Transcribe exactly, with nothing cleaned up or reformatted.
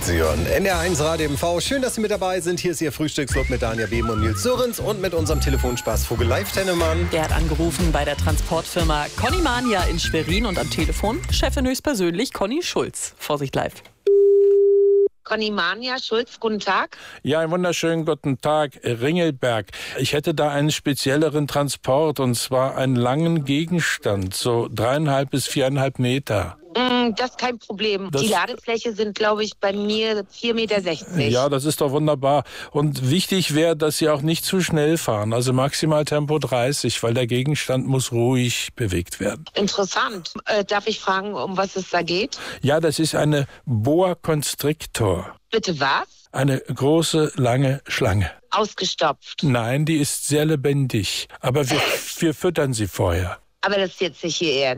Sie hören N R eins Radio M V. Schön, dass Sie mit dabei sind. Hier ist Ihr Frühstücksclub mit Daniel Behm und Nils Sörens und mit unserem Telefonspaßvogel Live-Tennemann. Der hat angerufen bei der Transportfirma Conimania in Schwerin und am Telefon Chefin höchstpersönlich Conny Schulz. Vorsicht live. Conimania, Schulz, guten Tag. Ja, einen wunderschönen guten Tag, Ringelberg. Ich hätte da einen spezielleren Transport, und zwar einen langen Gegenstand, so dreieinhalb bis viereinhalb Meter. Mm, das ist kein Problem. Das- Die Ladefläche sind, glaube ich, bei mir vier Meter sechzig. Ja, das ist doch wunderbar. Und wichtig wäre, dass Sie auch nicht zu schnell fahren, also maximal Tempo dreißig, weil der Gegenstand muss ruhig bewegt werden. Interessant. Äh, darf ich fragen, um was es da geht? Ja, das ist eine Boa Constrictor, Bitte was? eine große, lange Schlange. Ausgestopft. Nein, die ist sehr lebendig, aber wir, wir füttern sie vorher. Aber das ist jetzt nicht hier eher